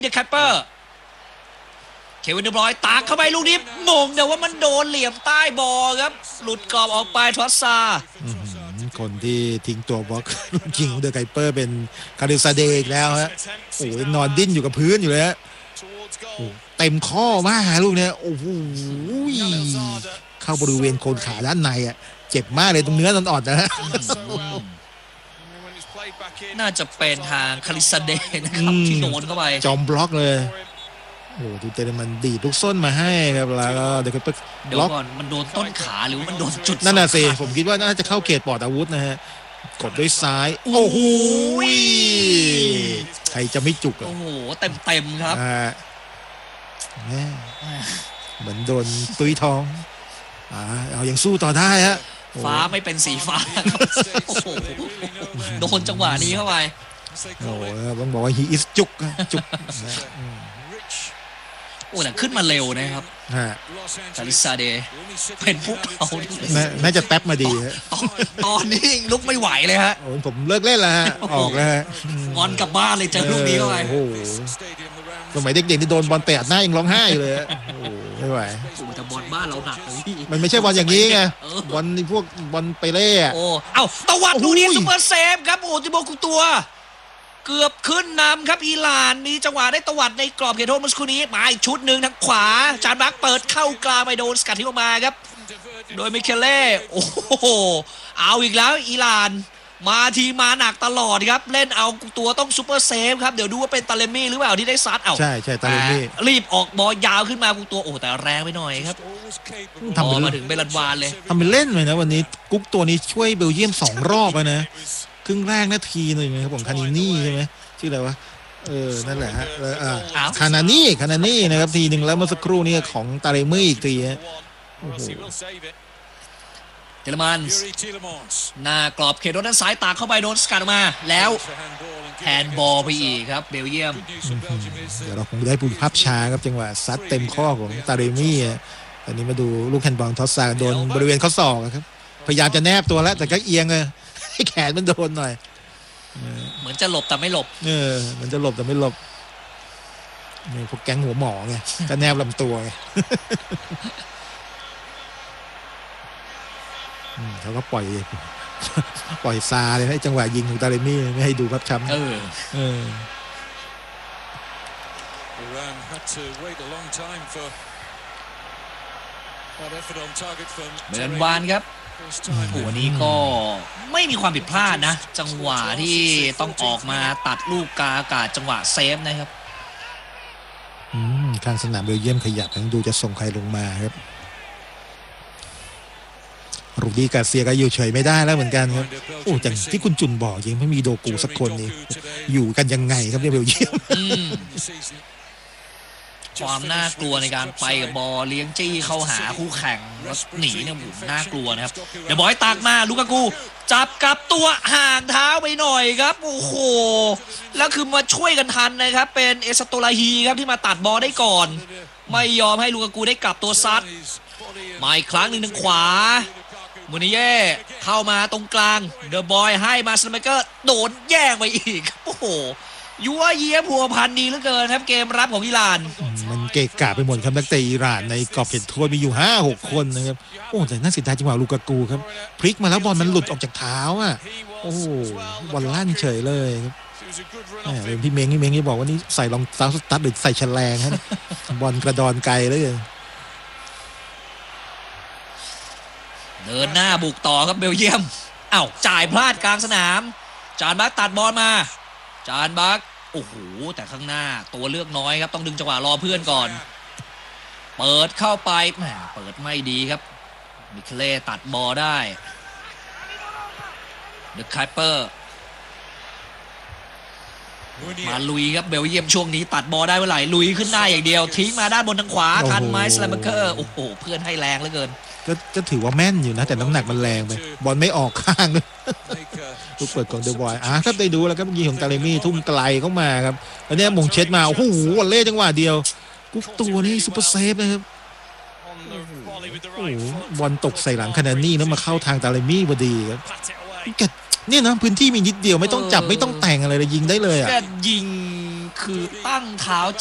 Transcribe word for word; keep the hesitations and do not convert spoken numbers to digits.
เดคแคปเปอร์เควินเดบรอยน์ตากเข้าไปลูกนี้มงแต่ว่ามันโดนเหลี่ยมใต้บอลครับหลุดกรอบออกไปทอสซาคนที่ทิ้งตัวบล็อกยิงเดอะไคเปอร์เป็นคาริซาเดอีกแล้วฮะโอ้ยนอนดิ้นอยู่กับพื้นอยู่เลยฮะเต็มข้อมากลูกเนี้ยโอ้โหเข้าบริเวณโคนขาด้านในอ่ะเจ็บมากเลยตรงเนื้ออ่อนๆนะฮะน่าจะเป็นทางคาริซาเดนะครับที่โดนเข้าไปจอมบล็อกเลยโอ้ดูเตะมันดีดลูกส้นมาให้ครับแล้วก็เดี๋ยวก็เดี๋ยวก่อนมันโดนต้นขาหรือมันโดนจุดนั่นน่ะสิผมคิดว่าน่าจะเข้าเขตปอดอาวุธนะฮะกดด้วยซ้ายโอ้โหใครจะไม่จุกอ่ะโอ้โหเต็มเต็มครับเหมือนโดนตุยท้องอ่าเอายังสู้ต่อได้ฮะฟ้าไม่เป็นสีฟ้าโดนจังหวะนี้เข้าไปโอ้ต้องบอกว่าฮีอิสจุกจุกโอ้แต่ขึ้นมาเร็วนะครับคาริซาเดเป็นพวกเขาน่าจะแท็บมาดีตอนนี้ลุกไม่ไหวเลยฮะผมเลิกเล่นแล้วฮะออกแล้วงอนกลับบ้านเลยเจอลูกนี้เข้าไปโอ้สมัยเด็กๆที่โดนบอลเตะหน้ายังร้องไห้เลยโอ้ไม่ไหวแต่บอลบ้านเราหนักเลยพี่มันไม่ใช่บอลอย่างนี้ไงบอลนี่พวกบอลไปเล่โอ้เอ้าตวัดลูกนี้ซุปเปอร์เซฟครับโอ้จิโบกุตัวเกือบขึ้นนำครับอิหร่านมีจังหวะได้ตวัดในกรอบเขตโทษเมื่อสักครู่นี้มาอีกชุดหนึ่งทางขวาจานบักเปิดเข้ากลางไปโดนสกัดที่ออกมาครับโดยมิเคเล่โอ้โหเอาอีกแล้วอิหร่านมาทีมาหนักตลอดครับเล่นเอาตัวต้องซูเปอร์เซฟครับเดี๋ยวดูว่าเป็นตาเลมี่หรือเปล่าที่ได้ซัดเอาใช่ใช่ตาเลมี่รีบออกบอลยาวขึ้นมากุตัวโอ้แต่แรงไปหน่อยครับทำมาถึงเบลันวานเลยทำเป็นเล่นเลยนะวันนี้กุ๊กตัวนี้ช่วยเบลเยียมสองรอบนะครึ่งแรกนาทีหนึ่งนะครับผมคานินี่ใช่ไหมชื่ออะไรวะเออนั่นแหละฮะคานานี่คานานี่นะครับทีหนึ่งแล้วเมื่อสักครู่นี้ของตาเลมี่อีกทีฮะโอ้โหเทเลมันหน้ากรอบเขตโดนด้านซ้ายตากเข้าไปโดนสกัดมาแล้วแฮนด์บอลไปอีกครับเบลเยียมเดี๋ยวเราคงได้ภาพช้าครับจังหวะซัดเต็มข้อของตาเลมี่ตอนนี้มาดูลูกแฮนด์บอลทอสซาโดนบริเวณข้อศอกครับพยายามจะแนบตัวแล้วแต่ก็เอียงเลยให้แขนมันโดนหน่อยเหมือนจะหลบแต่ไม่หลบเออมันจะหลบแต่ไม่หลบนี่พวกแก๊งหัวหมอไงก็แนบลำตัวไงเขาก็ปล่อยปล่อยซาเลยให้จังหวะยิงของตาเลมี่ไม่ให้ดูภาพช้ำเออเออเบลวานครับโอ้นี้ก็ไม่มีความผิดพลาดนะจังหวะที่ต้องออกมาตัดลูกกาอากาศจังหวะเซฟนะครับข้างสนามเบลเยียมขยับยังดูจะส่งใครลงมาครับรูดี้กาเซียก็อยู่เฉยไม่ได้แล้วเหมือนกันครับโอ้อย่างที่คุณจุนบอกยังไม่มีโดกูสักคนนี่อยู่กันยังไงครับเนี่ยเบลเยียมความน่ากลัวในการไปกับบอลเลี้ยงจี้เข้าหาคู่แข่งแล้วหนีเนี่ยผมน่ากลัวนะครับเดี๋ยวบอยตักมาลูกากูจับกับตัวห่างเท้าไปหน่อยครับโอ้โหแล้วคือมาช่วยกันทันนะครับเป็นเอสโตลาฮีครับที่มาตัดบอลได้ก่อนไม่ยอมให้ลูกากูได้กลับตัวซัดมาอีกครั้งหนึ่งทางขวามูนิเย่เข้ามาตรงกลางเดอะบอยให้มาสไนเปอร์โดนแย่งไปอีกโอ้โหยัวเยียผัวพันดีเหลือเกินครับเกมรับของอิหร่านมันเกะกะไปหมดครับนักเตะอิหร่านในกรอบเขตโทษมีอยู่ ห้าหก คนนะครับโอ้แต่น่าเสียดายจังหวะลูกากูครับพลิกมาแล้วบอลมันหลุดออกจากเท้าอ่ะโอ้บอลลั่นเฉยเลยครับเป็นพี่เม้งพี่เม้งที่บอกว่านี่ใส่รองเท้าสตั๊ดหรือใส่แฉลงครับบอลกระดอนไกลเลยเดินหน้าบุกต่อครับเบลเยียมอ้าวจ่ายพลาดกลางสนามจานบักตัดบอลมาจานบักโอ้โหแต่ข้างหน้าตัวเลือกน้อยครับต้องดึงจังหวะรอเพื่อนก่อนเปิดเข้าไปแหมเปิดไม่ดีครับมิเคเล่ตัดบอลได้เดอะไคเปอร์มาลุยครับเบลเยียมช่วงนี้ตัดบอลได้เมื่อไหร่ลุยขึ้นหน้าอย่างเดียวทิ้งมาด้านบนทางขวาทันไหมสไลม์เกอร์โอ้โหเพื่อนให้แรงเหลือเกินก็จะถือว่าแม่นอยู่นะแต่น้ำหนักมันแรงไปบอลไม่ออกข้างเลยลูกเปิดของเดอะบอยอ่ะครับได้ดูแล้วครับเมื่อกี้ของตาเลมี่ทุ่มไกลเข้ามาครับแล้วเนี่ยมงเช็ดมาโอ้โหวอลเล่จังหวะเดียวกุ๊กตัวนี้ซุปเปอร์เซฟนะครับโอ้โหบอลตกใส่หลังคานานี่แล้วมาเข้าทางตาเลมี่พอดีครับเนี่ยนะพื้นที่มีนิดเดียวไม่ต้องจับไม่ต้องแต่งอะไรเลยยิงได้เลยอ่ะแค่ยิงคือตั้งเท้า